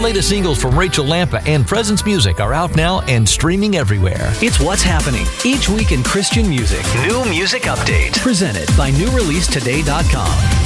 latest singles from Rachel Lampa and Presence Music are out now and streaming everywhere. It's what's happening each week in Christian music. New music update. Presented by NewReleaseToday.com.